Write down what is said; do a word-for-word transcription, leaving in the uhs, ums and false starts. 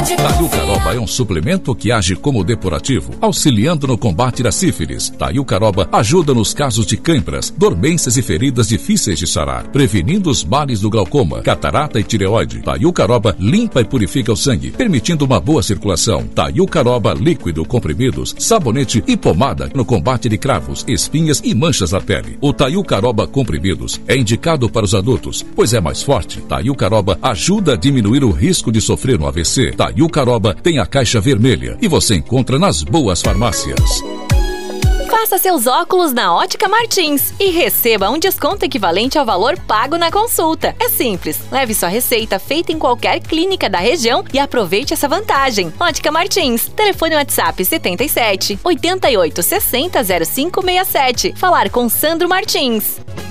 Taiucaroba é um suplemento que age como depurativo, auxiliando no combate da sífilis. Taiucaroba ajuda nos casos de câimbras, dormências e feridas difíceis de sarar, prevenindo os males do glaucoma, catarata e tireoide. Taiucaroba limpa e purifica o sangue, permitindo uma boa circulação. Taiucaroba líquido, comprimidos, sabonete e pomada no combate de cravos, espinhas e manchas na pele. O Taiucaroba comprimidos é indicado para os adultos, pois é mais forte. Taiucaroba ajuda a diminuir o risco de sofrer um A V C. Taiucaroba tem a caixa vermelha e você encontra nas boas farmácias. Faça seus óculos na Ótica Martins e receba um desconto equivalente ao valor pago na consulta. É simples, leve sua receita feita em qualquer clínica da região e aproveite essa vantagem. Ótica Martins, telefone WhatsApp setenta e sete, oitenta e oito, sessenta, zero cinco sessenta e sete. Falar com Sandro Martins.